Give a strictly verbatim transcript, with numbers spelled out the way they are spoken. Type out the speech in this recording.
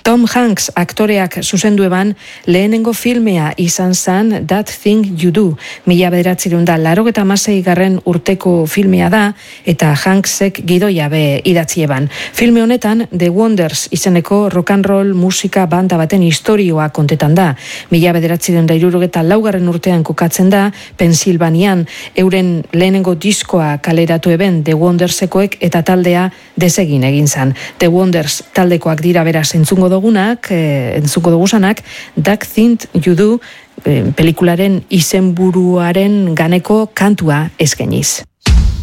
Tom Hanks aktoreak zuzendu eban lehenengo filmea izan zan That Thing You Do. Mila bederatzireun da larogeta hamasei garren urteko filmea da eta Hanksek gidoia be idatzi eban. Filme honetan The Wonders izeneko rock and roll musika banda baten historioa kontetan da. Mila bederatzireun da hirurogeta laugarren urtean kokatzen da Pensilvanian, euren lehenengo diskoa kaleratu eben The Wondersekoek eta taldea desegin egin zan. The Wonders taldekoak dira beraz entzungo dugunak, eh, entzungo dugusanak, That Thing You Do, eh, pelikularen izenburuaren ganeko kantua eskainiz.